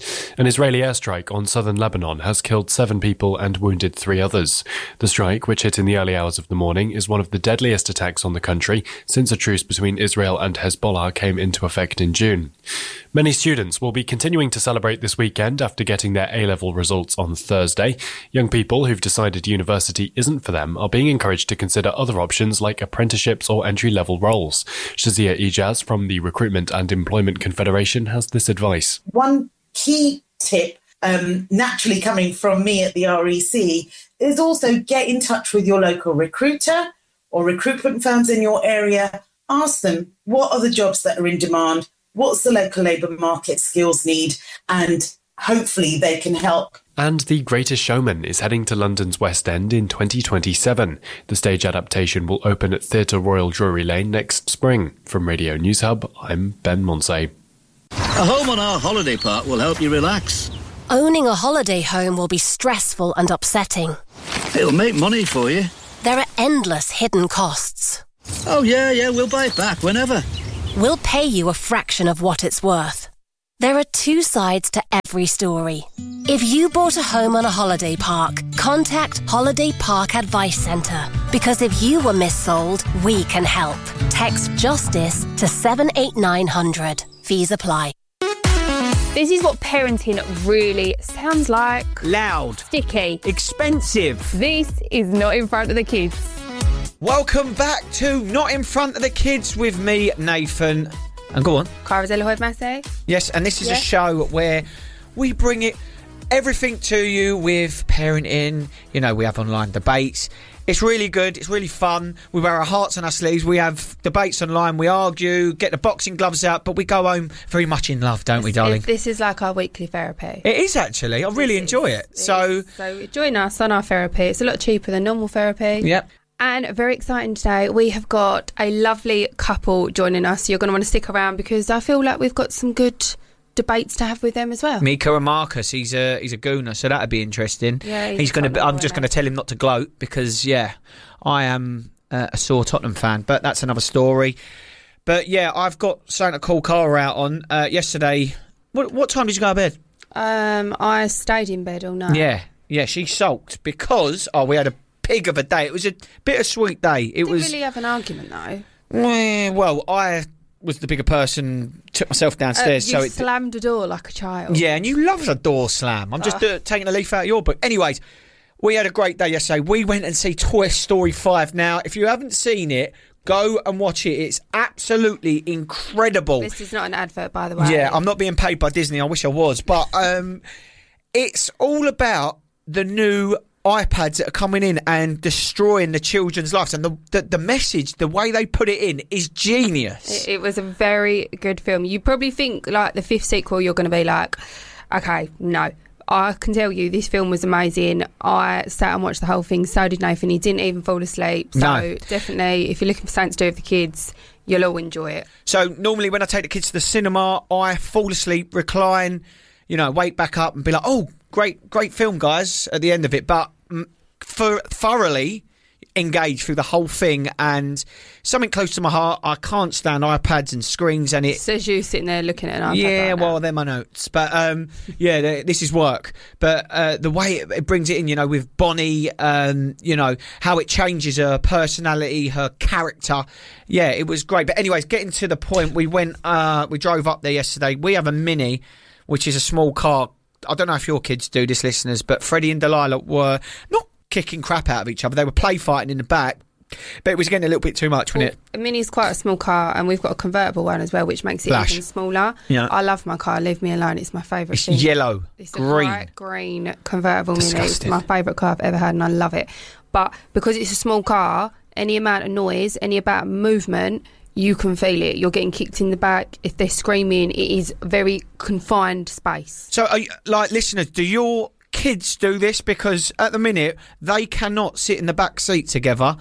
An Israeli airstrike on southern Lebanon has killed seven people and wounded three others. The strike, which hit in the early hours of the morning, is one of the deadliest attacks on the country since a truce between Israel and Hezbollah came into effect in June. Many students will be continuing to celebrate this weekend after getting their A-level results on Thursday. Young people who've decided university isn't for them are being encouraged to consider other options like apprenticeships or entry-level roles. Shazia Ijaz from the Recruitment and Employment Confederation has this advice. One key tip, um, naturally coming from me at the R E C, is also get in touch with your local recruiter or recruitment firms in your area. Ask them, what are the jobs that are in demand? What's the local labour market skills need? And hopefully they can help. And The Greatest Showman is heading to London's West End in twenty twenty-seven. The stage adaptation will open at Theatre Royal Drury Lane next spring. From Radio News Hub, I'm Ben Monsey. A home on our holiday park will help you relax. Owning a holiday home will be stressful and upsetting. It'll make money for you. There are endless hidden costs. Oh, yeah, yeah, we'll buy it back whenever. We'll pay you a fraction of what it's worth. There are two sides to every story. If you bought a home on a holiday park, contact Holiday Park Advice Centre. Because if you were missold, we can help. Text JUSTICE to seven eight nine hundred. Fees apply. This is what parenting really sounds like. Loud. Sticky. Expensive. This is Not in Front of the Kids. Welcome back to Not in Front of the Kids with me, Nathan. And go on. Cara Zellhoyd-Massey. Yes, and this is yeah. a show where we bring it everything to you with parenting. You know, we have online debates. It's really good. It's really fun. We wear our hearts on our sleeves. We have debates online. We argue, get the boxing gloves out, but we go home very much in love, don't we, darling? This is like our weekly therapy. It is, actually. I really enjoy it. it So, so join us on our therapy. It's a lot cheaper than normal therapy. Yep. And very exciting today, we have got a lovely couple joining us. You're going to want to stick around because I feel like we've got some good debates to have with them as well. Mika and Marcus, he's a he's a gooner, so that'd be interesting. Yeah, he's, he's going to. I'm just going to tell him not to gloat because yeah, I am uh, a sore Tottenham fan, but that's another story. But yeah, I've got something to call Cara out on. Uh, yesterday, what what time did you go to bed? Um, I stayed in bed all night. Yeah, yeah, she sulked because oh, we had a pig of a day. It was a bittersweet day. It Didn't was really have an argument though. Well, I was the bigger person, took myself downstairs. Uh, you so it slammed a door like a child. Yeah, and you love a door slam. I'm just uh, taking a leaf out of your book. Anyways, we had a great day yesterday. We went and see Toy Story five. Now, if you haven't seen it, go and watch it. It's absolutely incredible. This is not an advert, by the way. Yeah, I'm not being paid by Disney. I wish I was. But um, it's all about the new iPads that are coming in and destroying the children's lives, and the, the the message, the way they put it in, is genius. It, it was a very good film. You probably think like the fifth sequel, you're going to be like, okay, no. I can tell you this film was amazing. I sat and watched the whole thing. So did Nathan. He didn't even fall asleep. So no. Definitely, if you're looking for something to do with the kids, you'll all enjoy it. So normally when I take the kids to the cinema, I fall asleep, recline, you know, wake back up and be like, oh, great, great film, guys, at the end of it. But mm, for thoroughly engaged through the whole thing, and something close to my heart, I can't stand iPads and screens, and it says you sitting there looking at an iPad. Yeah, right well, they're my notes, but um, yeah, this is work. But uh, the way it, it brings it in, you know, with Bonnie, um, you know, how it changes her personality, her character. Yeah, it was great. But anyways, getting to the point, we went, uh, we drove up there yesterday. We have a Mini, which is a small car. I don't know if your kids do this, listeners, but Freddie and Delilah were not kicking crap out of each other. They were play fighting in the back, but it was getting a little bit too much, wasn't well, it? A Mini's quite a small car, and we've got a convertible one as well, which makes it Flash. even smaller. Yeah. I love my car. Leave me alone. It's my favourite It's thing. yellow, it's green. a bright green convertible Disgusting. Mini. It's my favourite car I've ever had, and I love it. But because it's a small car, any amount of noise, any amount of movement, you can feel it. You're getting kicked in the back. If they're screaming, it is very confined space. So, are you, like, listeners, do your kids do this? Because at the minute, they cannot sit in the back seat together.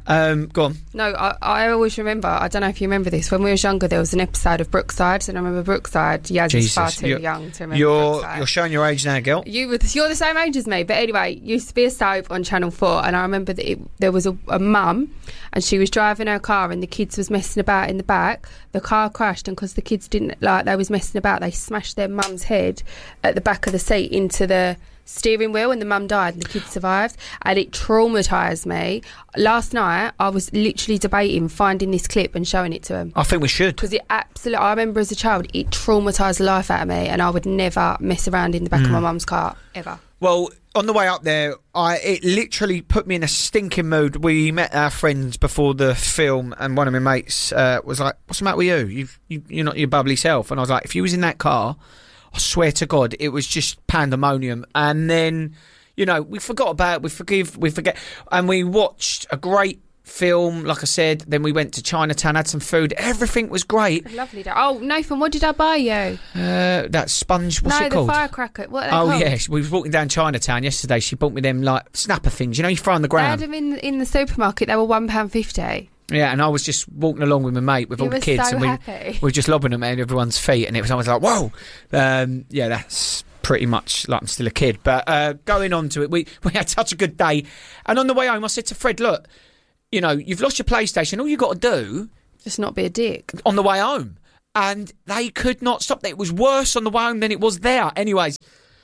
Um, go on. No, I, I always remember, I don't know if you remember this, when we was younger there was an episode of Brookside, and I remember Brookside. Yaz is far too you're, young to remember you're, Brookside. You're showing your age now, girl. You were, you're the same age as me, but anyway, it used to be a soap on Channel four, and I remember that it, there was a, a mum, and she was driving her car, and the kids was messing about in the back. The car crashed, and because the kids didn't like they was messing about, they smashed their mum's head at the back of the seat into the steering wheel, and the mum died and the kids survived, and it traumatised me. Last night I was literally debating finding this clip and showing it to him. I think we should, because it absolutely, I remember as a child it traumatised the life out of me, and I would never mess around in the back Mm. of my mum's car ever. Well, on the way up there, I it literally put me in a stinking mood. We met our friends before the film, and one of my mates uh, was like, "What's the matter with you? You've, you? You're not your bubbly self." And I was like, "If you was in that car, I swear to God, it was just pandemonium." And then, you know, we forgot about it. We forgive, we forget, and we watched a great film. Like I said, then we went to Chinatown, had some food. Everything was great. A lovely day. Oh, Nathan, what did I buy you? Uh, that sponge, what's no, it called? the firecracker. What are they Oh called? yes, we was walking down Chinatown yesterday. She bought me them like snapper things. You know, you throw on the They had ground. them in, in the supermarket. They were one pound fifty. Yeah, and I was just walking along with my mate with You all the were kids, so and we happy. we were just lobbing them at everyone's feet, and it was I was like, whoa, um, yeah, that's pretty much like I'm still a kid. But uh, going on to it, we we had such a good day, and on the way home, I said to Fred, look, you know, you've lost your PlayStation. All you got to do, just not be a dick on the way home, and they could not stop that. It was worse on the way home than it was there. Anyways,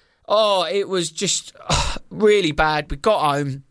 oh, it was just uh, really bad. We got home.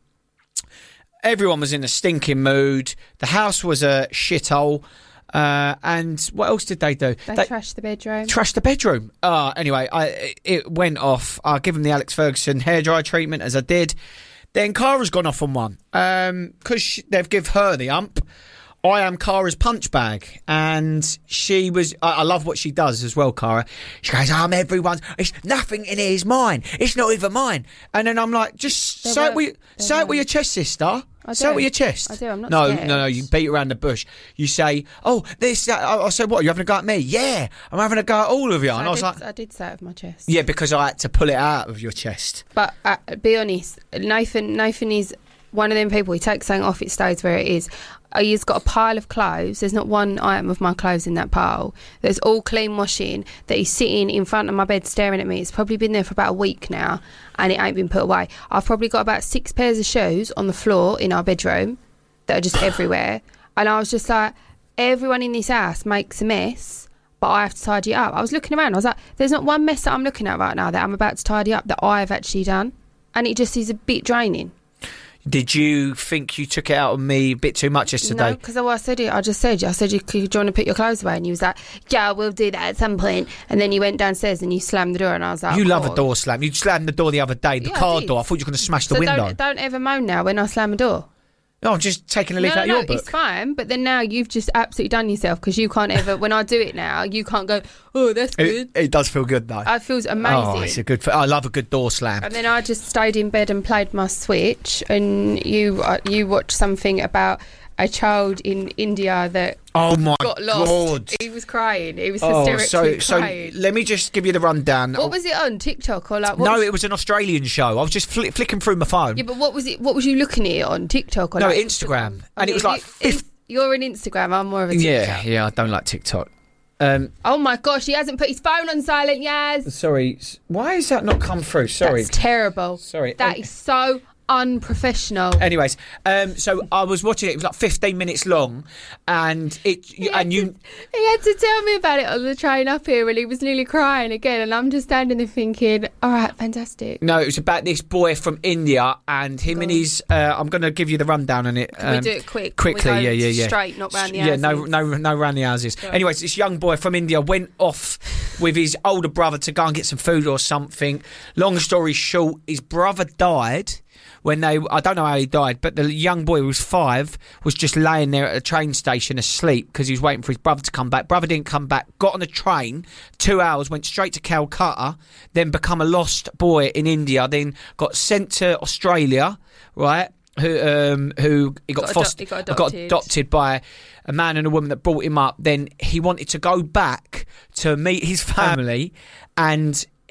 Everyone was in a stinking mood. The house was a shithole. Uh, and what else did they do? They, they trashed the bedroom. Trashed the bedroom. Uh, anyway, I, it went off. I give them the Alex Ferguson hairdryer treatment, as I did. Then Cara's gone off on one. Because um, they've give her the ump. I am Cara's punch bag. And she was... I, I love what she does as well, Cara. She goes, I'm everyone's... It's nothing in here is mine. It's not even mine. And then I'm like, just They're say well- it with, say it with your chest, sister. I Say it do. with your chest. I do, I'm not no, scared. No, no, you beat around the bush. You say, oh, this... Uh, I said, what, are you having a go at me? Yeah, I'm having a go at all of you. So And I, I was did, like... I did say it with my chest. Yeah, because I had to pull it out of your chest. But uh, be honest, Nathan Nathan is one of them people. He takes something off, it stays where it is. Uh, He's got a pile of clothes. There's not one item of my clothes in that pile. There's all clean washing that he's sitting in front of my bed staring at me. It's probably been there for about a week now, and it ain't been put away. I've probably got about six pairs of shoes on the floor in our bedroom that are just everywhere. And I was just like, everyone in this house makes a mess, but I have to tidy it up. I was looking around. I was like, there's not one mess that I'm looking at right now that I'm about to tidy up that I've actually done. And it just is a bit draining. Did you think you took it out on me a bit too much yesterday? No, because I said it. I just said, I said, you, do you want to put your clothes away? And you was like, yeah, we'll do that at some point. And then you went downstairs and you slammed the door, and I was like, You of love a course. door slam. You slammed the door the other day, the Yeah, I car did. door. I thought you were going to smash the So window. don't, don't ever moan now when I slam a door. No, I'm just taking a leaf no, out no, of your no, book. it's fine. But then now you've just absolutely done yourself, because you can't ever, when I do it now, you can't go, oh, that's good. It, it does feel good, though. It feels amazing. Oh, it's a good... I love a good door slam. And then I just stayed in bed and played my Switch, and you uh, you watched something about a child in India that Oh, my got lost. God. He was crying. He was Oh, hysterically so, so crying. let me just give you the rundown. What was it on TikTok or like? What No, was, it was an Australian show. I was just fli flicking through my phone. yeah, but what was it? What was you looking at it on TikTok or No, like Instagram. I And it mean, was like... you, fifth- you're an Instagram. I'm more of a TikTok. Yeah, yeah, I don't like TikTok. Um, Oh my gosh, he hasn't put his phone on silent, Yaz. sorry, s- why has that not come through? Sorry. That's terrible. Sorry. That is so unprofessional. Anyways, um, so I was watching it. It was like fifteen minutes long, and it and you. He had to tell me about it on the train up here, and he was nearly crying again. And I'm just standing there thinking, all right, fantastic. No, it was about this boy from India, and him and his. Uh, I'm going to give you the rundown on it. Can we um, do it quick? Quickly, Can we go yeah, yeah, yeah. straight, not round the Yeah, no, houses? no, no, round the houses. Go on. Anyways, this young boy from India went off with his older brother to go and get some food or something. Long story short, his brother died. When they, I don't know how he died, but the young boy who was five was just laying there at a train station asleep because he was waiting for his brother to come back. Brother didn't come back, got on a train, two hours, went straight to Calcutta, then become a lost boy in India, then got sent to Australia, right? Who um, who he got, Got ado- fostered, he got got adopted. adopted by a man and a woman that brought him up. Then he wanted to go back to meet his family, and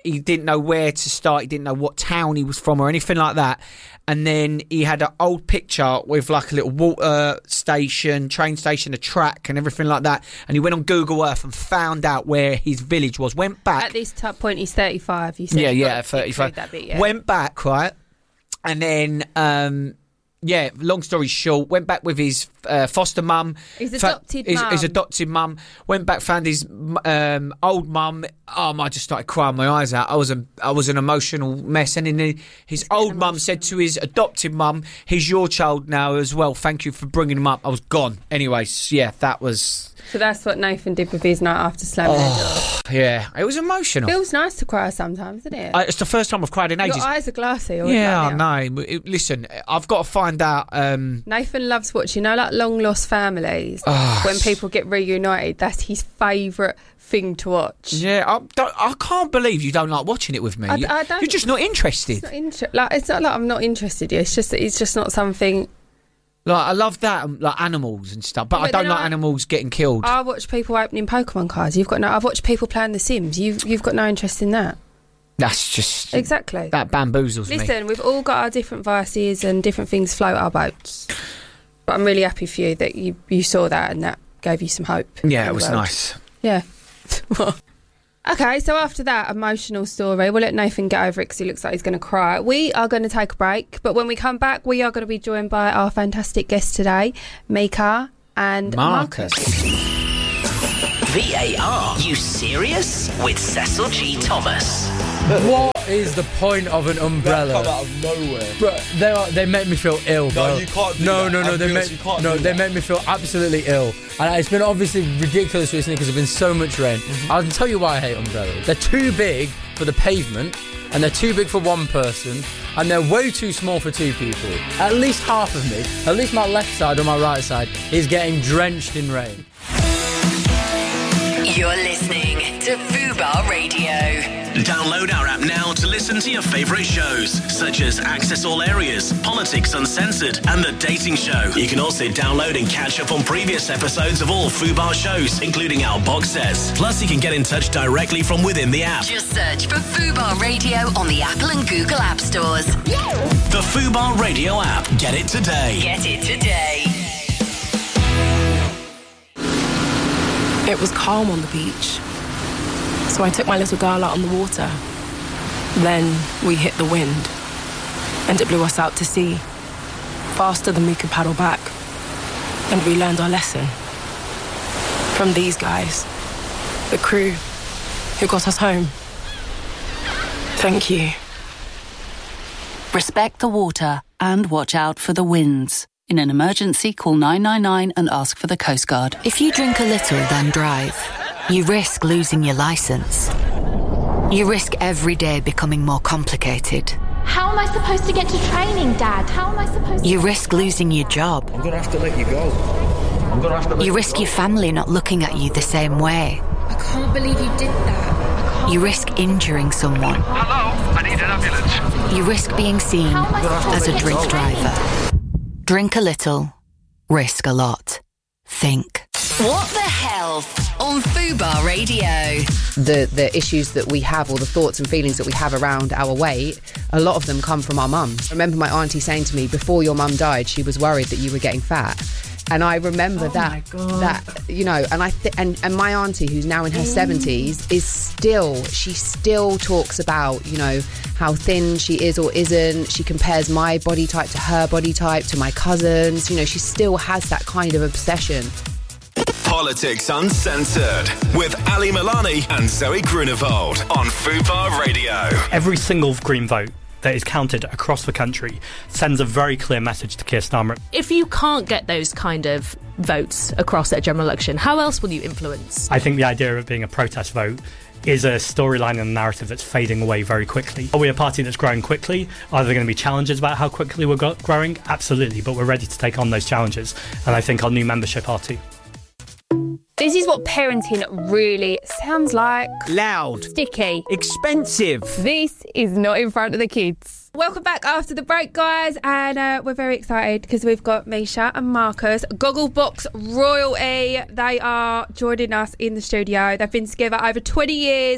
he didn't know where to start. He didn't know what town he was from or anything like that. And then he had an old picture with like a little water station, train station, a track and everything like that. And he went on Google Earth and found out where his village was. Went back. At this t- point, he's thirty-five. You said yeah, you've yeah, got to thirty-five. that bit, yeah. Went back, right? And then, um, yeah, long story short, went back with his uh, foster mum. His Fa- adopted his, mum. His adopted mum. Went back, found his um, old mum. Oh, I just started crying my eyes out. I was a, I was an emotional mess. And then his old mum said to his adopted mum, he's your child now as well. Thank you for bringing him up. I was gone. Anyways, yeah, that was... So that's what Nathan did with his night after slamming oh, the door. Yeah, it was emotional. Feels nice to cry sometimes, doesn't it? I, it's the first time I've cried in ages. Your eyes are glassy. Yeah, like I know. It, listen, I've got to find out... Um, Nathan loves watching, you know, like long lost families. Oh, when people get reunited, that's his favourite thing to watch. Yeah, I, don't, I can't believe you don't like watching it with me. I, You, I don't, you're just not interested. It's not, inter- like, it's not like I'm not interested. It's just it's just not something... Like I love that, um, like animals and stuff, but, But I don't then like I- animals getting killed. I watch people opening Pokemon cards. You've got no... I've watched people playing The Sims. You've, you've got no interest in that. That's just... Exactly. That bamboozles me. Listen, we've all got our different vices and different things float our boats. But I'm really happy for you that you, you saw that and that gave you some hope. Yeah, in it the was world. nice. Yeah. Okay, so after that emotional story, we'll let Nathan get over it because he looks like he's going to cry. We are going to take a break, but when we come back, we are going to be joined by our fantastic guests today, Mika and Marcus. V A R, you serious? With Cecil G. Thomas. What is the point of an umbrella? That come out of nowhere. Bro, they are, they make me feel ill, bro. No, you can't do no, that. No, no, I'm they serious, make you can't no, do they that. make me feel absolutely ill. And it's been obviously ridiculous recently because there's been so much rain. Mm-hmm. I'll tell you why I hate umbrellas. They're too big for the pavement, and they're too big for one person, and they're way too small for two people. At least half of me, at least my left side or my right side, is getting drenched in rain. You're listening to Fubar Radio. Download our app now to listen to your favourite shows, such as Access All Areas, Politics Uncensored, and The Dating Show. You can also download and catch up on previous episodes of all Fubar shows, including our box sets. Plus, you can get in touch directly from within the app. Just search for Fubar Radio on the Apple and Google App Stores. The Fubar Radio app. Get it today. Get it today. It was calm on the beach, so I took my little girl out on the water. Then we hit the wind, and it blew us out to sea, faster than we could paddle back. And we learned our lesson from these guys, the crew who got us home. Thank you. Respect the water and watch out for the winds. In an emergency, call nine nine nine and ask for the Coast Guard. If you drink a little, then drive. You risk losing your license. You risk every day becoming more complicated. How am I supposed to get to training, Dad? How am I supposed to... You risk losing your job. I'm gonna have to let you go. I'm gonna have to let You you risk go. your family not looking at you the same way. I can't believe you did that. You risk injuring someone. Hello? I need an ambulance. You risk being seen How am I supposed as to a get drink to driver. Drink a little, risk a lot. Think. What the hell on Fubar Radio? The the issues that we have, or the thoughts and feelings that we have around our weight, a lot of them come from our mums. I remember my auntie saying to me, before your mum died, she was worried that you were getting fat. And I remember Oh that, my God. that you know, and I th- and and my auntie, who's now in her seventies, is still she still talks about, you know, how thin she is or isn't. She compares my body type to her body type, to my cousins. You know, she still has that kind of obsession. Politics Uncensored with Ali Milani and Zoe Grunewald on Fubar Radio. Every single Green vote that is counted across the country sends a very clear message to Keir Starmer. If you can't get those kind of votes across at a general election, how else will you influence? I think the idea of it being a protest vote is a storyline and a narrative that's fading away very quickly. Are we a party that's growing quickly? Are there going to be challenges about how quickly we're go- growing? Absolutely, but we're ready to take on those challenges, and I think our new membership are too. This is what parenting really sounds like. Loud. Sticky. Expensive. This is not in front of the kids. Welcome back after the break, guys, and uh, we're very excited because we've got Misha and Marcus, Gogglebox royalty. They are joining us in the studio. They've been together over twenty years.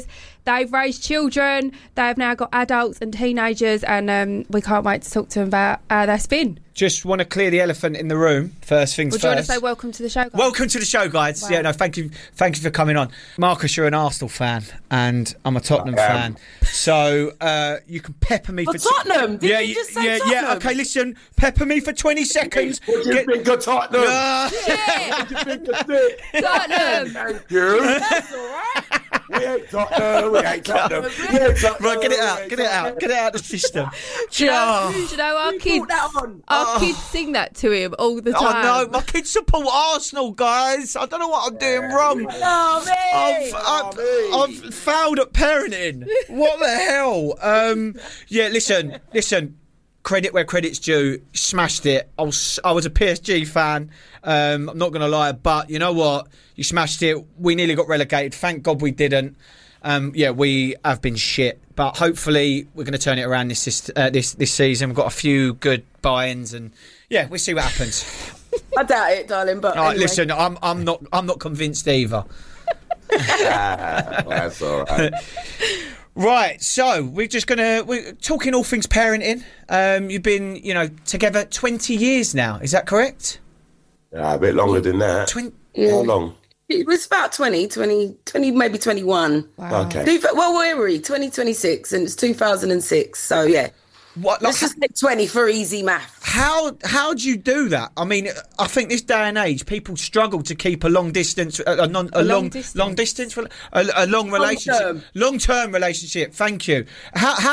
they've raised children. They've now got adults and teenagers, and um, we can't wait to talk to them about how that's been. Just want to clear the elephant in the room. First things Would you want to first. say welcome to the show, guys? Welcome to the show, guys. Wow. Yeah, no, thank you, thank you for coming on, Marcus. You're an Arsenal fan, and I'm a Tottenham fan. So uh, you can pepper me For for Tottenham? Did yeah, you just say yeah, Tottenham? yeah. Okay, listen, pepper me for twenty seconds. What do you Get- think of Tottenham? Uh, What do you think of this? Tottenham. Thank you. That's all right. We ain't Tottenham. We ain't Tottenham. We ain't Tottenham. Right, get it We out, ain't get it out, get it out of the system. Do you know, Oh. do you know our Who kids? brought that on? Our Oh. kids sing that to him all the Oh time. no, my kids support Arsenal, guys. I don't know what I'm doing wrong. Oh, me. I've, I've, I've failed at parenting. What the hell? Um, yeah, listen, listen. Credit where credit's due. Smashed it. I was, I was a P S G fan. Um, I'm not going to lie, but you know what? You smashed it. We nearly got relegated. Thank God we didn't. Um, yeah, we have been shit, but hopefully we're going to turn it around this uh, this this season. We've got a few good buy-ins, and yeah, we'll see what happens. I doubt it, darling. But All right, anyway. listen, I'm I'm not I'm not convinced either. Ah, that's all right. Right, so we're just gonna we're talking all things parenting. Um, you've been, you know, together twenty years now. Is that correct? Yeah, a bit longer than that. Twen- How long? It was about twenty, twenty, twenty, maybe twenty-one. Wow. Okay. Two- Well, where were we? twenty twenty-six, and it's two thousand six. So, yeah. What? Let's just say twenty for easy math. How how do you do that? I mean, I think this day and age, people struggle to keep a long distance, a, a, non, a, A long long distance. long distance, a, a long relationship, term. long term relationship. Thank you. How how